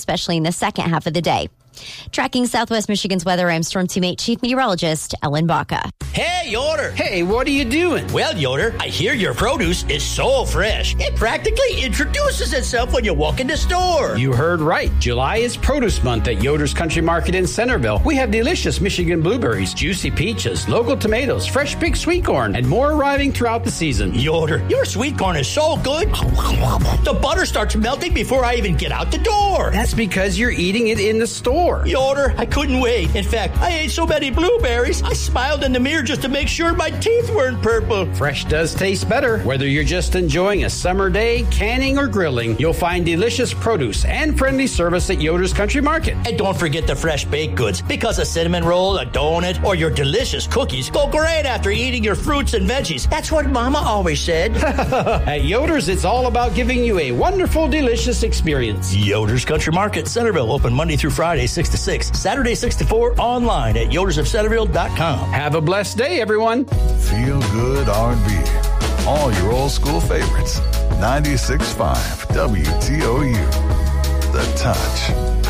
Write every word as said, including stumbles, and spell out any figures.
especially in the second half of the day. Tracking Southwest Michigan's weather, I'm Storm Teammate Chief Meteorologist Ellen Baca. Hey, Yoder. Hey, what are you doing? Well, Yoder, I hear your produce is so fresh. It practically introduces itself when you walk in the store. You heard right. July is Produce Month at Yoder's Country Market in Centerville. We have delicious Michigan blueberries, juicy peaches, local tomatoes, fresh big sweet corn, and more arriving throughout the season. Yoder, your sweet corn is so good. The butter starts melting before I even get out the door. That's because you're eating it in the store. Yoder, I couldn't wait. In fact, I ate so many blueberries, I smiled in the mirror just to make sure my teeth weren't purple. Fresh does taste better. Whether you're just enjoying a summer day, canning, or grilling, you'll find delicious produce and friendly service at Yoder's Country Market. And don't forget the fresh baked goods, because a cinnamon roll, a donut, or your delicious cookies go great after eating your fruits and veggies. That's what Mama always said. At Yoder's, it's all about giving you a wonderful, delicious experience. Yoder's Country Market, Centerville, open Monday through Friday, six to six, Saturday six to four, online at yoders of centerville dot com. Have a blessed day, everyone. Feel good R and B. All your old school favorites. ninety-six point five W T O U. The Touch.